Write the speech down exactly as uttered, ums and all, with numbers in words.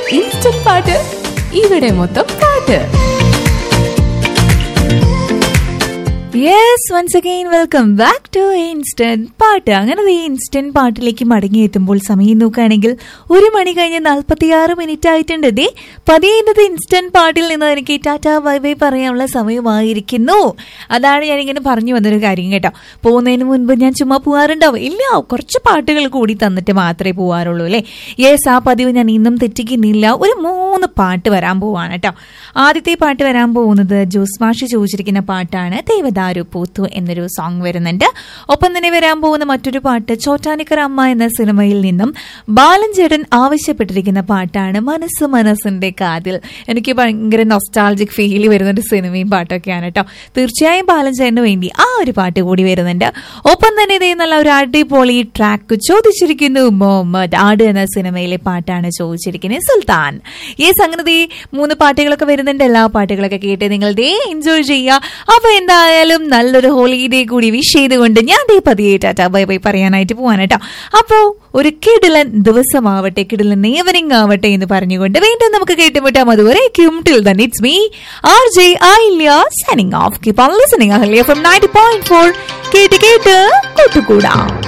Instant പാട്ട് ഇവിടെ മൊത്തം പാട്ട്. Yes, once again welcome back to instant പാട്ട്. അങ്ങനെ ഈ ഇൻസ്റ്റന്റ് പാട്ടിലേക്ക് മടങ്ങിയെത്തുമ്പോൾ സമയം നോക്കുകയാണെങ്കിൽ ഒരു മണി കഴിഞ്ഞ് നാൽപ്പത്തിയാറ് മിനിറ്റ് ആയിട്ടുണ്ട്. ദേ പതിയെ ഇന്നത്തെ ഇൻസ്റ്റന്റ് പാട്ടിൽ നിന്ന് എനിക്ക് ടാറ്റാ ബൈ ബൈ പറയാനുള്ള സമയമായിരിക്കുന്നു. അതാണ് ഞാനിങ്ങനെ പറഞ്ഞു വന്നൊരു കാര്യം കേട്ടോ. പോകുന്നതിന് മുൻപ് ഞാൻ ചുമ്മാ പോകാറുണ്ടാവും ഇല്ല, കുറച്ച് പാട്ടുകൾ കൂടി തന്നിട്ട് മാത്രമേ പോകാറുള്ളൂ അല്ലേ. യെസ്, ആ പതിവ് ഞാൻ ഇന്നും തെറ്റിക്കുന്നില്ല. ഒരു മൂന്ന് പാട്ട് വരാൻ പോവാണ് കേട്ടോ. ആദ്യത്തെ പാട്ട് വരാൻ പോകുന്നത് ജോസ് മാഷി ചോദിച്ചിരിക്കുന്ന പാട്ടാണ്. ദേവദാരു പൂത്തു എന്നൊരു സോങ് വരുന്നുണ്ട്. ഒപ്പം തന്നെ വരാൻ പോകുന്ന മറ്റൊരു പാട്ട് ചോറ്റാനിക്കര അമ്മ എന്ന സിനിമയിൽ നിന്നും ബാലൻ ചേട്ടൻ ആവശ്യപ്പെട്ടിരിക്കുന്ന പാട്ടാണ് മനസ്സ് മനസ്സിന്റെ കാതിൽ. എനിക്ക് ഭയങ്കര നൊസ്റ്റാൾജിക് ഫീൽ വരുന്ന ഒരു സിനിമയും പാട്ടൊക്കെയാണ് കേട്ടോ. തീർച്ചയായും ബാലൻ ചേട്ടന് വേണ്ടി ആ ഒരു പാട്ട് കൂടി വരുന്നുണ്ട്. ഒപ്പം തന്നെ ഇതേ നല്ല ഒരു അടിപൊളി ട്രാക്ക് ചോദിച്ചിരിക്കുന്നു. മുഹമ്മദ് ആട് എന്ന സിനിമയിലെ പാട്ടാണ് ചോദിച്ചിരിക്കുന്നത് സുൽത്താൻ. ഈ സംഗതി മൂന്ന് പാട്ടുകളൊക്കെ വരുന്നുണ്ട്. എല്ലാ പാട്ടുകളൊക്കെ കേട്ട് നിങ്ങൾ ദേ എൻജോയ് ചെയ്യുക. അപ്പൊ എന്തായാലും നല്ലൊരു ഹോളിഡേ കൂടി വിഷ് ചെയ്തുകൊണ്ട് ഞാൻ ദേ പതിയെ ടാറ്റാ ബൈ ബൈ പറയാനായിട്ട് പോവാണ് കേട്ടോ. അപ്പോ ഒരു കിടിലൻ ദിവസമാവട്ടെ, കിടിലൻ ഈവനിങ് ആവട്ടെ എന്ന് പറഞ്ഞുകൊണ്ട് വീണ്ടും നമുക്ക് കേട്ടുമുട്ടാം. അതുവരെ till then it's me R J Ayilya signing off. Keep on listening Ahalya from ninety point four. കേട്ട് കേട്ട് കൂട്ടുകൂടാം.